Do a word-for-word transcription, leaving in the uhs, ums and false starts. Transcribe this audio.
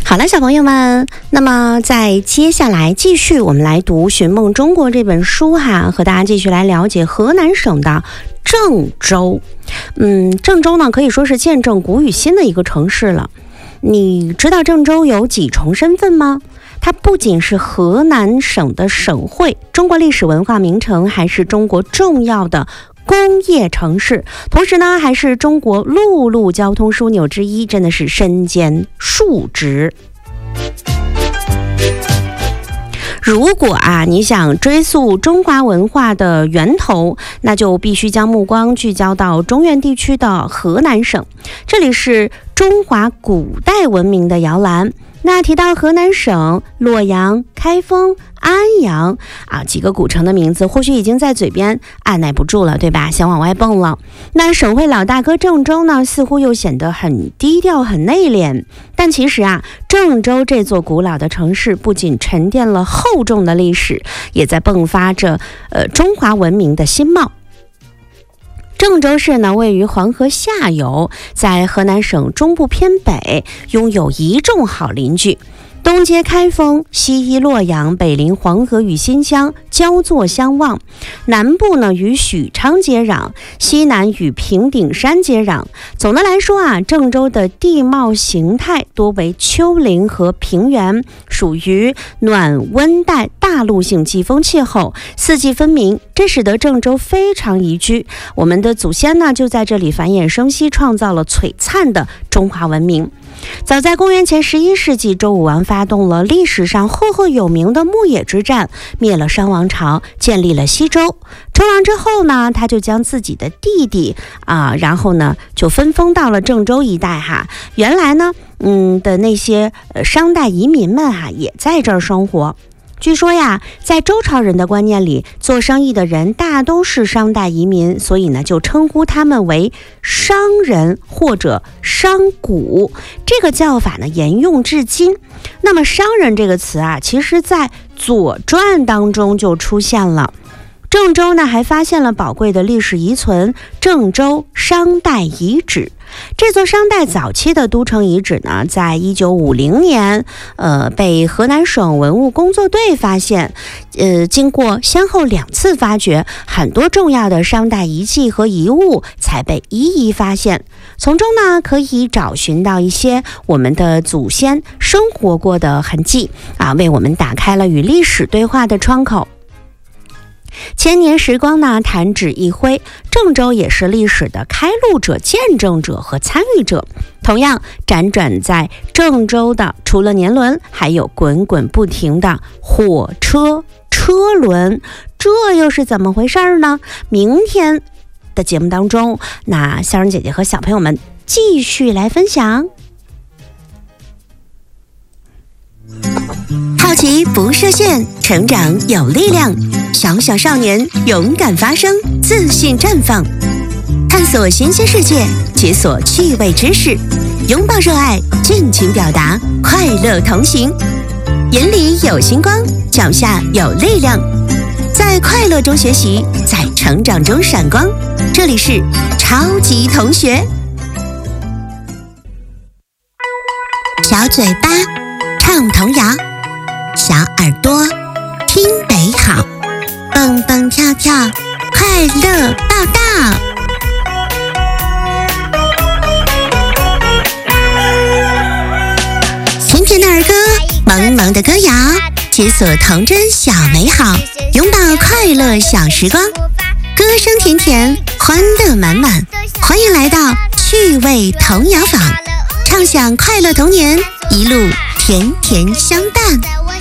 好了，小朋友们，那么在接下来继续我们来读《寻梦中国》这本书哈，和大家继续来了解河南省的郑州。嗯，郑州呢可以说是见证古与新的一个城市了。你知道郑州有几重身份吗？它不仅是河南省的省会、中国历史文化名城，还是中国重要的工业城市，同时呢还是中国陆路交通枢纽之一，真的是身兼数职。如果啊你想追溯中华文化的源头，那就必须将目光聚焦到中原地区的河南省，这里是中华古代文明的摇篮。那提到河南省，洛阳、开封、安阳啊，几个古城的名字或许已经在嘴边按耐不住了，对吧？想往外蹦了。那省会老大哥郑州呢，似乎又显得很低调、很内敛。但其实啊，郑州这座古老的城市不仅沉淀了厚重的历史，也在迸发着呃中华文明的新貌。郑州市呢，位于黄河下游，在河南省中部偏北，拥有一众好邻居。东接开封，西依洛阳，北临黄河与新疆交错相望，南部呢与许昌接壤，西南与平顶山接壤。总的来说啊，郑州的地貌形态多为丘陵和平原，属于暖温带大陆性季风气候，四季分明，这使得郑州非常宜居。我们的祖先呢就在这里繁衍生息，创造了璀璨的中华文明。早在公元前十一世纪，周武王发动了历史上赫赫有名的牧野之战，灭了商王朝，建立了西周。称王之后呢，他就将自己的弟弟啊，然后呢就分封到了郑州一带哈。原来呢，嗯的那些呃商代移民们哈，也在这儿生活。据说呀，在周朝人的观念里，做生意的人大都是商代移民，所以呢，就称呼他们为商人或者商贾。这个叫法呢，沿用至今。那么，商人这个词啊，其实在《左传》当中就出现了。郑州呢，还发现了宝贵的历史遗存——郑州商代遗址。这座商代早期的都城遗址呢，在一九五零年，呃，被河南省文物工作队发现。呃，经过先后两次发掘，很多重要的商代遗迹和遗物才被一一发现。从中呢，可以找寻到一些我们的祖先生活过的痕迹啊，为我们打开了与历史对话的窗口。千年时光呢，弹指一挥，郑州也是历史的开路者、见证者和参与者。同样，辗转在郑州的，除了年轮，还有滚滚不停的火车车轮，这又是怎么回事呢？明天的节目当中，那小人姐姐和小朋友们继续来分享。好奇不设限，成长有力量。小小少年勇敢发声，自信绽放，探索新鲜世界，解锁趣味知识，拥抱热爱，尽情表达，快乐同行。眼里有星光，脚下有力量，在快乐中学习，在成长中闪光。这里是超级同学。小嘴巴唱童谣，小耳朵听美好，蹦蹦跳跳，快乐报道。甜甜的儿歌，萌萌的歌谣，解锁童真小美好，拥抱快乐小时光。歌声甜甜，欢乐满满，欢迎来到趣味童谣坊，畅享快乐童年，一路甜甜相伴。